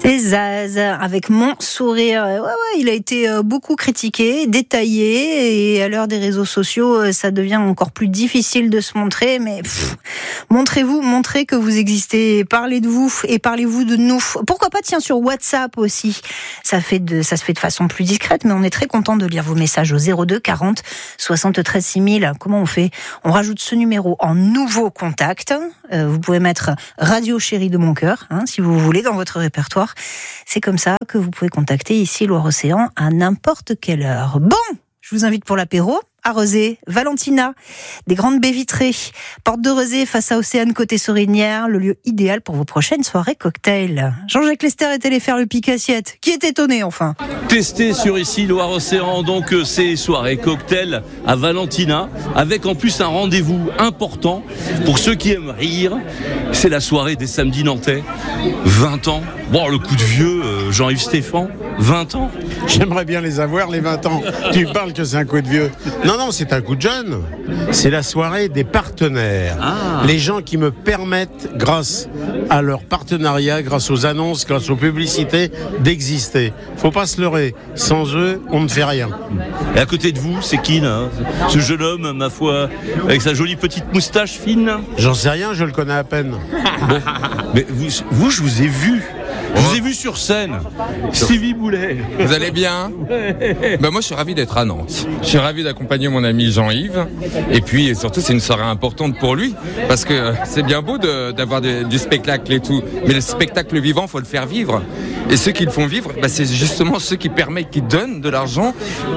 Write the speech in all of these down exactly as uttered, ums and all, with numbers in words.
Les Zaz, avec Mon Sourire. Ouais, ouais, il a été beaucoup critiqué, détaillé, et à l'heure des réseaux sociaux, ça devient encore plus difficile de se montrer, mais pff, montrez-vous, montrez que vous existez, parlez de vous et parlez-vous de nous. Pourquoi pas, tiens, sur WhatsApp aussi. Ça fait de, ça se fait de façon plus discrète, mais on est très content de lire vos messages au zéro deux quarante soixante-treize six mille. Comment on fait? On rajoute ce numéro en nouveau contact. Euh, vous pouvez mettre Radio Chérie de mon cœur, hein, si vous voulez, dans votre répertoire. C'est comme ça que vous pouvez contacter ici Loire-Océan à n'importe quelle heure. Bon, je vous invite pour l'apéro à Rezé, Valentina, des grandes baies vitrées, porte de Rezé face à Océane côté Sorinière, le lieu idéal pour vos prochaines soirées cocktails. Jean-Jacques Lester est allé faire le pique-assiette. Qui est étonné enfin? Testé sur ici Loire-Océan, donc ces soirées cocktails à Valentina, avec en plus un rendez-vous important pour ceux qui aiment rire. C'est la soirée des samedis nantais, vingt ans. Bon, le coup de vieux, euh, Jean-Yves Stéphane, vingt ans. J'aimerais bien les avoir, les vingt ans. Tu parles que c'est un coup de vieux. Non, non, c'est un coup de jeune. C'est la soirée des partenaires. Ah. Les gens qui me permettent, grâce à leur partenariat, grâce aux annonces, grâce aux publicités, d'exister. Faut pas se leurrer. Sans eux, on ne fait rien. Et à côté de vous, c'est qui, là? Ce jeune homme, ma foi, avec sa jolie petite moustache fine? J'en sais rien, je le connais à peine. Bon. Mais vous, vous, je vous ai vu. Je vous ai vu sur scène, Stevie Boulet. Vous allez bien? Ouais. Ben moi, je suis ravi d'être à Nantes. Je suis ravi d'accompagner mon ami Jean-Yves. Et puis, surtout, c'est une soirée importante pour lui. Parce que c'est bien beau de, d'avoir de, du spectacle et tout. Mais le spectacle vivant, il faut le faire vivre. Et ceux qui le font vivre, ben c'est justement ceux qui permettent, qui donnent de l'argent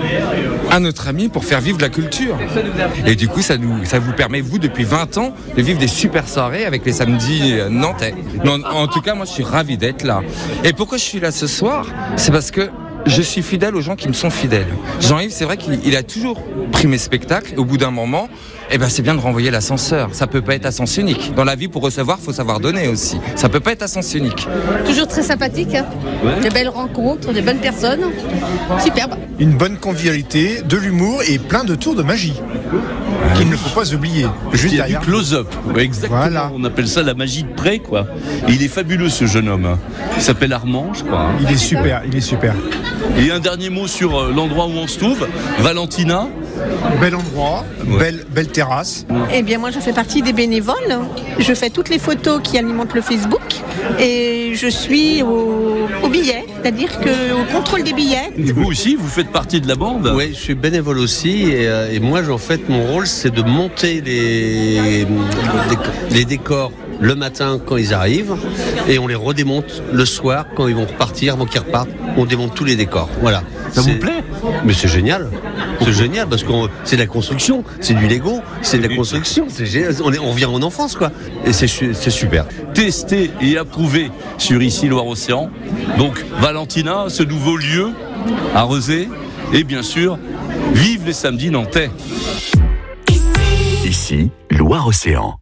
à notre ami pour faire vivre la culture. Et du coup, ça, nous, ça vous permet, vous, depuis vingt ans, de vivre des super soirées avec les samedis nantais. En, en tout cas, moi, je suis ravi d'être là. Et pourquoi je suis là ce soir? C'est parce que je suis fidèle aux gens qui me sont fidèles. Jean-Yves, c'est vrai qu'il a toujours pris mes spectacles. Au bout d'un moment, eh ben, c'est bien de renvoyer l'ascenseur. Ça peut pas être à sens unique. Dans la vie, pour recevoir, faut savoir donner aussi. Ça peut pas être à sens unique. Toujours très sympathique. Hein. Ouais. Des belles rencontres, des bonnes personnes. Superbe. Une bonne convivialité, de l'humour et plein de tours de magie. Qu'il ne faut pas oublier. Juste derrière. Du close-up. Ouais, exactement. Voilà. On appelle ça la magie de près, quoi. Et il est fabuleux, ce jeune homme. Il s'appelle Armand, je crois. Il est super, il est super. Et un dernier mot sur l'endroit où on se trouve. Valentina. Bel endroit, ouais. belle, belle terrasse. Eh bien, moi, je fais partie des bénévoles. Je fais toutes les photos qui alimentent le Facebook et je suis au, au billet, c'est-à-dire que, au contrôle des billets. Et vous aussi, vous faites partie de la bande? Oui, je suis bénévole aussi et, et moi, en fait, mon rôle, c'est de monter les, les, les décors le matin quand ils arrivent et on les redémonte le soir quand ils vont repartir, avant qu'ils repartent. On démonte tous les décors. Voilà. Ça c'est... vous plaît? Mais c'est génial. C'est génial parce que c'est de la construction, c'est du Lego, c'est de la construction. C'est génial. On, est, on revient en enfance, quoi. Et c'est, c'est super. Testé et approuvé sur ici Loire-Océan. Donc Valentina, ce nouveau lieu à Rezé. Et bien sûr, vive les samedis nantais. Ici Loire-Océan.